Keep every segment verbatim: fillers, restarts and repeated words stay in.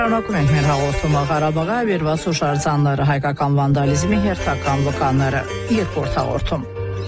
Շարունակում ենք մեր հաղորդումը Ղարաբաղի ավերված հուշարձանները, հայկական վանդալիզմի հերթական վկաները, երկրորդ հաղորդում։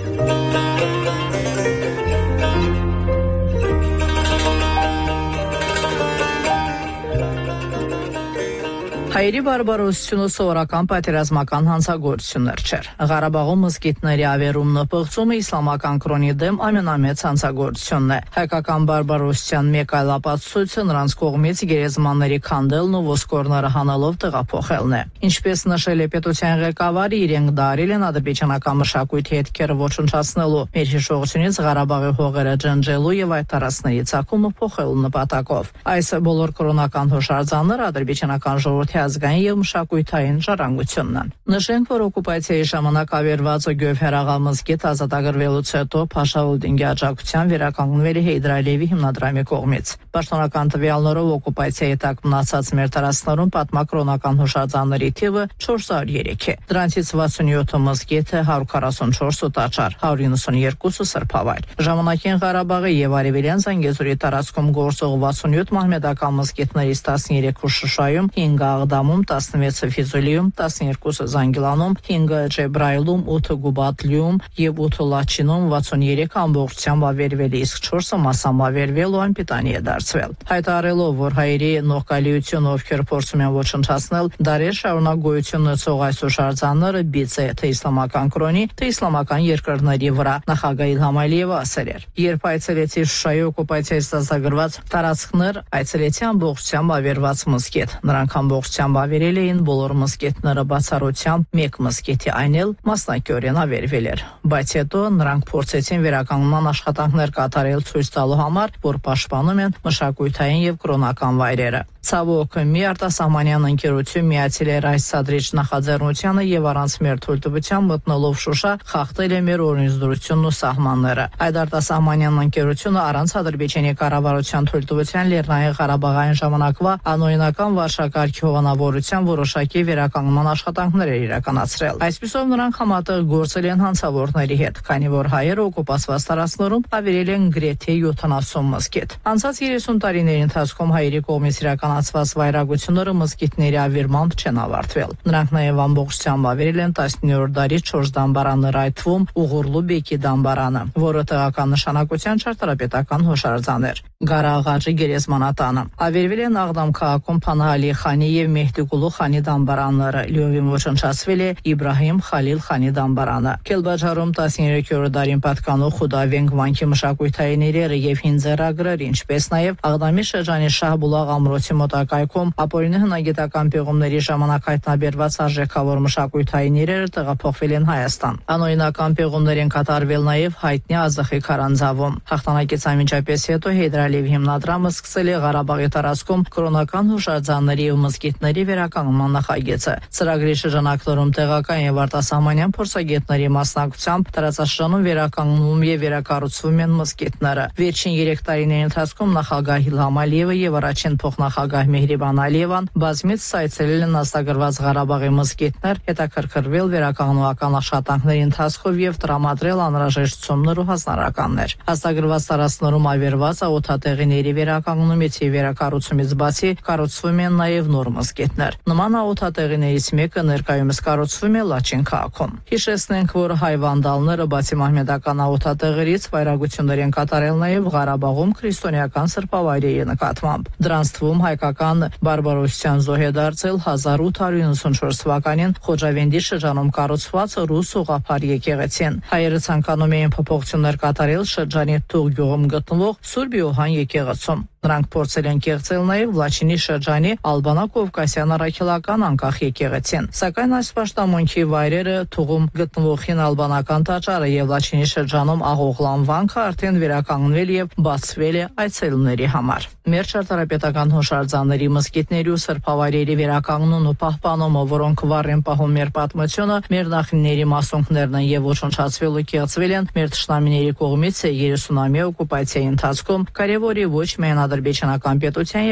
Հայերի բարբարոսությունը սովորական պատերազմական հանցագործություններ չէր։ Ղարաբաղում մզկիթների ավերումն ու պղծումը իսլամական կրոնի դեմ ամենամեծ հանցագործությունն է։ Հայկական բարբարոսության մեկ այլ ապացույցը նրանց կողմից գերեզմանների քանդելն ու ոսկորները հանելով տեղափոխելն է։ Ինչպես նշել է պետության ղեկավարը, իրենք դարել են ադրբեջանական մշակույթի հետքերը ոչնչացնելու, մեր հիշողությունից Ղարաբաղի հողերը ջնջելու եւ այդ տարածքների ցակումը փոխելու նպատակով։ Այս բոլոր կրոնական հուշարձանները ադրբեջանական ժողովրդի ազգային եւ մշակութային ժառանգությունն են։ Նշենք, որ օկուպացիայի ժամանակ ավերված Գյովհերաղա մզկիթ ազատագրվելուց հետո Փաշավուլդինգի աջակցությամբ վերականգնվել է Հեյդար Ալիևի հիմնադրամի կողմից։ Պաշտոնական տվյալներով օկուպացիայի տակ մնացած մեր տարածքներում պատմակրոնական հուշարձանների թիվը չորս հարյուր երեք է։ Դրանցից վաթսունյոթը մզկիթ է, հարյուր քառասունչորսը տաճար, հարյուր իննսունյոթը սրբավայր։ Ժամանակին Ղարաբաղի եւ Արևելյան Զանգեզուրի տարածքում գործող վաթսունյոթ մահմեդական մզկիթներից տասներեքը Շուշայում, հինգը Աղդամում, տասնվեցը Ֆիզուլիում, տասներկուսը Զանգիլանում, հինգը Ջեբրայիլում, ութը Գուբատլիում եւ ութը Լաչինում, վաթսուներեքը ամբողջությամբ ավերվել է, իսկ չորսը մասամբ ավերվել ու անպիտանի է դարձվել։ Հայտարարելով, որ հայերի նողկալիությունը, ովքեր փորձում են ոչնչացնել դարեր շարունակ գոյություն ունեցող այս հուշարձանները, բիծ է թե իսլամական կրոնի, թե իսլամական երկրների վրա, նախագահ Իլհամ Ալիևը ասել էր։ Երբ այցելեցի Շուշայի օկուպացիայից ազատագրված տարածքներ, այցելեցի ամբողջությամբ ավերված մզկիթ։ Նրանք ամբողջությամբ ավերել էին բոլոր մզկիթները բացառությամբ մեկ մզկիթի, այն էլ մասնակիորեն ավերվել էր։ Բայց հետո նրանք փորձեցին վերականգնման աշխատանքներ կատարել ցույց տալու համար, որ պաշտպանում են մշակութային եւ կրոնական վայրերը։ Ցավոք, մի արտասահմանյան ընկերություն միացել էր այս սադրիչ նախաձեռնությանը եւ առանց մեր թույլտվության մտնելով Շուշա խախտել է մեր օրենսդրությունն ու սահմանները։ Այդ արտասահմանյան ընկերությունը առանց Ադրբեջանի կառավարության թույլտվության Լեռնային Ղարաբաղային ժամանակվա անօրինական վարշակարգի հովանավորության որոշակի վերականգնման աշխատանքներ էր իրականացրել։ Այսպիսով նրանք համատեղ գործել են հանցավորների հետ, քանի որ հայերը օկուպացված տարածքներում ավերել են գրեթե յոթանասուն մզկիթ։ Անցած երեսուն տարիների ընթացքում հայերի կողմից իրականացված վայրագությունները մզկիթների ավերմամբ չեն ավարտվել։ Նրանք նաև ամբողջությամբ ավերել են տասնյոթ դարի չորս դամբարաններ, այդ թվում Ուղուրլու Բեկի դամբարանը, որը տեղական նշանակության ճարտարապետական հուշարձան էր։ Գարաղաջի գերեզմանատանը ավերվել են Աղդամ քաղաքում Փանահալի խանի եւ Մեհդիգուլու խանի դամբարանները, լիովին ոչնչացվել է Իբրահիմ Խալիլ խանի դամբարանը։ Քելբաջարում տասներեքերորդ դարին պատկանող Խուդավենգ վանքի մշակութային իրերը եւ հինձերագրեր, ինչպես նաեւ Աղդամի շրջանի Շահբուլաղ ամրոցի մոտակայքում ապօրինի հնագիտական պեղումների ժամանակ հայտնաբերված արժեքավոր մշակութային իրերը տեղափոխվել են Հայաստան։ Անօրինական պեղումներ են կատարվել նաեւ հայտնի Ազախի քարանձավում։ Հաղթանակից անմիջապես հետո Հեյդար Ալիևի հիմնադրամը սկսել է Ղարաբաղի տարածքում կրոնական հուշարձանների ու մզկիթների վերականգնման նախագիծը։ Ծրագրի շրջանակներում տեղական եւ արտասահմանյան փորձագետների մասնակցությամբ տարածաշրջանում վերականգնվում եւ վերակառուցվում են մզկիթները։ Վերջին երեք տարիների ընթացքում նախագահ Իլհամ Ալիևը եւ առաջին փոխնախագահ Մեհրիբան Ալիևան բազմից այցելել են ազատագրված Ղարաբաղի մզկիթներ, հետաքրքրվել վերականգնողական աշխատանքների ընթացքով եւ տրամադրել անհրաժեշտություններ ու հանրականներ։ Ազատագրված տարածքներում ավերված աղոթատեղիների վերականգնումից եւ վերակառուցումից բացի կառուցվում են նաեւ նոր մզկիթներ։ Նման աղոթատեղիներից մեկը ներկայումս կառուցվում է Լաչին քաղաքում։ Հիշեցնենք, որ հայ վանդալները բացի մահմեդական աղոթատեղերից վայրագություններ են կատարել նաեւ Ղարաբաղում քրիստոնեական սրբավայրերի նկատմամբ։ Դրանց թվում հայկական բարբարոսության զոհ է դարձել հազար ութ հարյուր իննսունչորս թվականին Խոջավենդի շրջանում կառուցված ռուս ուղղափառ եկեղեցին։ Հայերը ցանկանում էին փոփոխություններ կատարել շրջանի Թուղ գյուղում գտնվող Սուրբ Յոհան եկեղեցում։ Նրանք փորձել են կեղծել նաև Լաչինի շրջանի Ալբանա-Կովկասյան առաքելական անկախ եկեղեցին։ Սակայն այս պաշտամունքի վայրերը Թուղում գտնվող հին ալբանական տաճարը եւ Լաչինի շրջանում Աղողլան վանքը արդեն վերականգնվել եւ բացվել է այցելուների համար։ Մեր ճարտարապետական հուշարձանների, մզկիթների ու սրբավայրերի վերականգնումն ու պահպանումը, որոնք վառ են պահում մեր պատմությունը, մեր նախնիների մասունքներն են եւ ոչնչացվել ու կեղծվել են մեր թշնամիների կողմից երեսունամյա օկուպացիայի ընթացքում, կարևորի ոչ միայն ադրբեջանական պետության